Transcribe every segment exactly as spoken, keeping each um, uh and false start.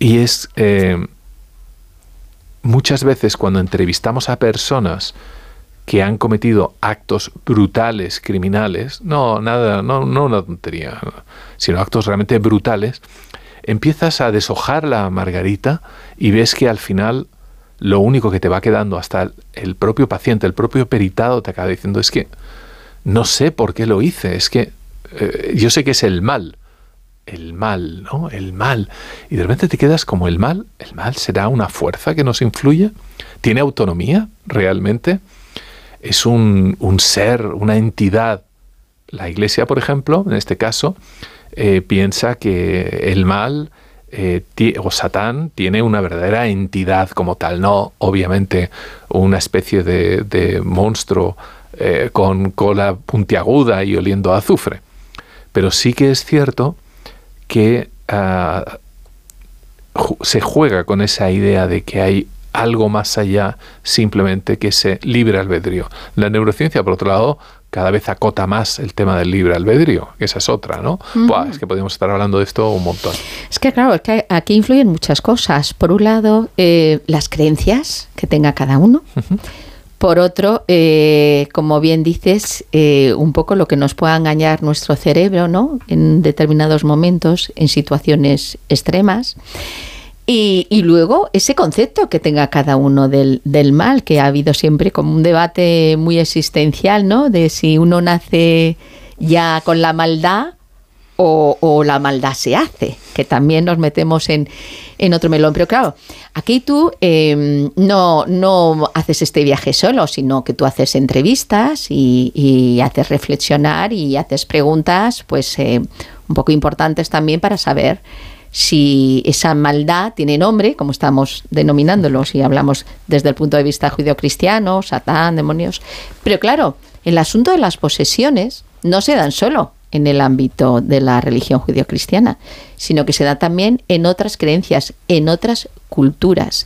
Y es eh, muchas veces cuando entrevistamos a personas que han cometido actos brutales, criminales, no, nada, no, no una tontería, sino actos realmente brutales, empiezas a deshojar la margarita y ves que al final lo único que te va quedando, hasta el propio paciente, el propio peritado te acaba diciendo, es que no sé por qué lo hice, es que eh, yo sé que es el mal, el mal, ¿no? El mal. Y de repente te quedas como el mal, el mal será una fuerza que nos influye, tiene autonomía realmente, es un, un ser, una entidad. La Iglesia, por ejemplo, en este caso, eh, piensa que el mal eh, o Satán tiene una verdadera entidad como tal, no obviamente una especie de, de monstruo eh, con cola puntiaguda y oliendo a azufre. Pero sí que es cierto que uh, se juega con esa idea de que hay algo más allá simplemente que ese libre albedrío. La neurociencia, por otro lado, cada vez acota más el tema del libre albedrío, que esa es otra, ¿no? Uh-huh. Buah, es que podríamos estar hablando de esto un montón. Es que claro, es que aquí influyen muchas cosas. Por un lado, eh, las creencias que tenga cada uno. Uh-huh. Por otro, eh, como bien dices, eh, un poco lo que nos pueda engañar nuestro cerebro, ¿no? En determinados momentos, en situaciones extremas. Y, y luego ese concepto que tenga cada uno del, del mal, que ha habido siempre como un debate muy existencial, ¿no? De si uno nace ya con la maldad o, o la maldad se hace, que también nos metemos en, en otro melón. Pero claro, aquí tú eh, no, no haces este viaje solo, sino que tú haces entrevistas y, y haces reflexionar y haces preguntas pues eh, un poco importantes también para saber si esa maldad tiene nombre, como estamos denominándolo, si hablamos desde el punto de vista judeocristiano, Satán, demonios. Pero claro, el asunto de las posesiones no se dan solo en el ámbito de la religión judeocristiana, sino que se da también en otras creencias, en otras culturas.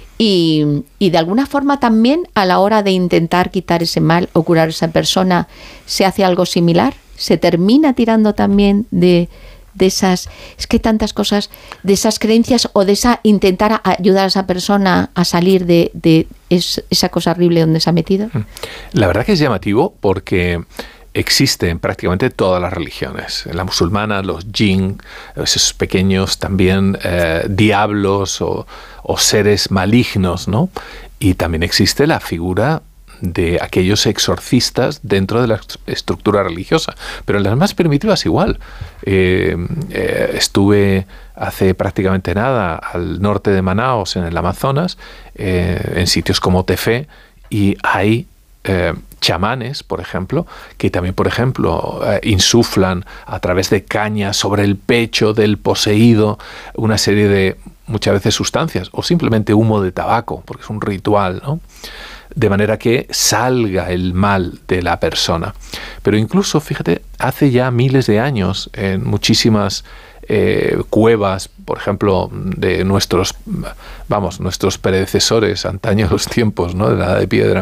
Y, y de alguna forma también a la hora de intentar quitar ese mal o curar a esa persona, se hace algo similar, se termina tirando también de... de esas, es que tantas cosas, de esas creencias o de esa intentar ayudar a esa persona a salir de, de es, esa cosa horrible donde se ha metido. La verdad que es llamativo porque existe en prácticamente todas las religiones. En la musulmana, los jinn, esos pequeños también eh, diablos o, o seres malignos, ¿no? Y también existe la figura de aquellos exorcistas dentro de la estructura religiosa, pero en las más primitivas igual. Eh, eh, estuve hace prácticamente nada al norte de Manaos, en el Amazonas, eh, en sitios como Tefé, y hay eh, chamanes, por ejemplo, que también, por ejemplo, eh, insuflan a través de cañas sobre el pecho del poseído una serie de, muchas veces, sustancias, o simplemente humo de tabaco, porque es un ritual, ¿no? De manera que salga el mal de la persona. Pero incluso, fíjate, hace ya miles de años, en muchísimas eh, cuevas, por ejemplo, de nuestros, vamos, nuestros predecesores, antaño los tiempos, ¿no?, de la Edad de Piedra,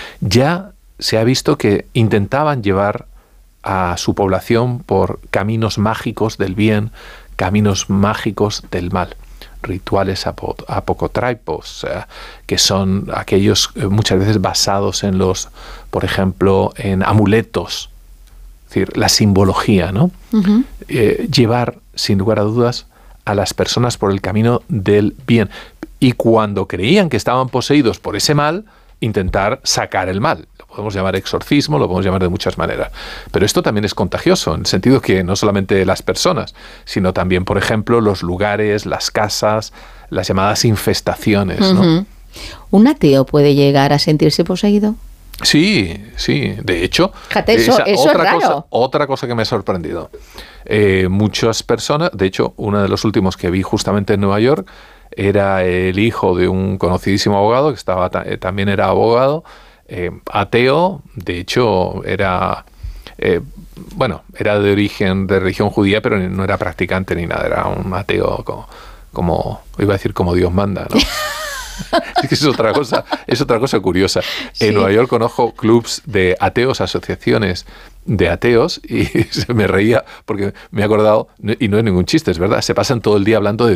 ya se ha visto que intentaban llevar a su población por caminos mágicos del bien, caminos mágicos del mal. Rituales apocotraipos, eh, que son aquellos eh, muchas veces basados en los, por ejemplo, en amuletos, es decir, la simbología, ¿no? Uh-huh. Eh, llevar, sin lugar a dudas, a las personas por el camino del bien. Y cuando creían que estaban poseídos por ese mal, intentar sacar el mal. Lo podemos llamar exorcismo, lo podemos llamar de muchas maneras. Pero esto también es contagioso, en el sentido que no solamente las personas, sino también, por ejemplo, los lugares, las casas, las llamadas infestaciones, ¿no? Uh-huh. ¿Un ateo puede llegar a sentirse poseído? Sí, sí. De hecho, Fíjate, eso, esa, eso otra, es raro. Cosa, otra cosa que me ha sorprendido. Eh, muchas personas, de hecho, uno de los últimos que vi justamente en Nueva York, era el hijo de un conocidísimo abogado, que estaba eh, también era abogado, eh, ateo, de hecho era, eh, bueno, era de origen, de religión judía, pero no era practicante ni nada, era un ateo como, como iba a decir como Dios manda, ¿no? Es que es otra cosa, es otra cosa curiosa. Sí. En Nueva York conozco clubs de ateos, asociaciones de ateos, y se me reía porque me he acordado, y no es ningún chiste, es verdad, se pasan todo el día hablando de